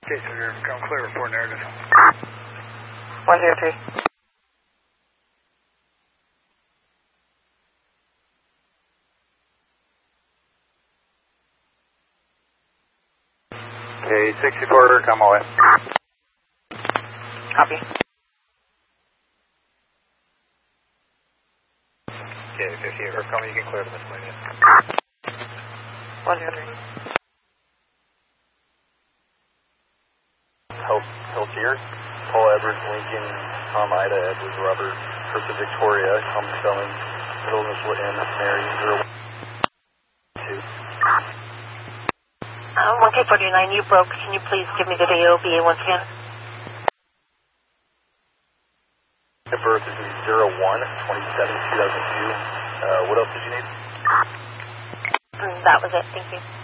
Okay, so you're come clear, report narrative. 103. Okay, 64, come away. Copy. Okay, 58, or come, you can clear the miscellaneous. 103. Peltier, Paul Edwards, Lincoln, Tom Ida, Edwards, Robert, Krista Victoria, Tom Spelling, middle initial N, Mary, 012. 1K49, you broke. Can you please give me the AOBA once again? The birth is 01/27/2002. What else did you need? That was it. Thank you.